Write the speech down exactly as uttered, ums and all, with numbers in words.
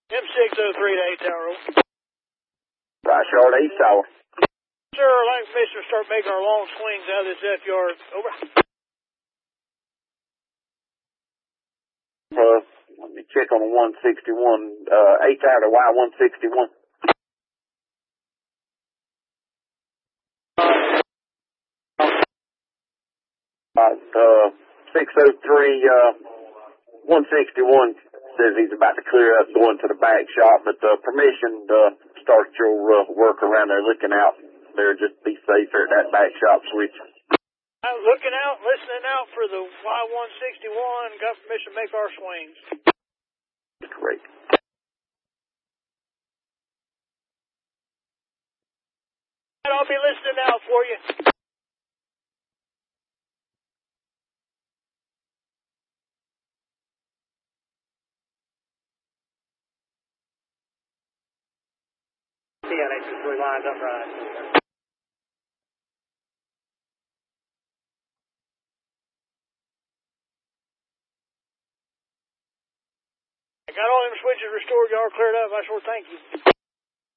M six oh three to eight Tower. Right, Charlotte, eight Tower. Sir, I'd like permission to start making our long swings out of this F yard. Over. Uh, let me check on the one sixty-one. Uh, eight Tower to Y one sixty-one. Uh, uh, six oh three, uh, one sixty-one says he's about to clear up going to the back shop, but, uh, permission to start your, uh, work around there, looking out there, just be safe there at that back shop switch. I'm looking out, listening out for the Y one sixty-one, got permission to make our swings. Great. I'll be listening out for you. Yeah, they just lines up right. I got all them switches restored, y'all cleared up. I sure thank you.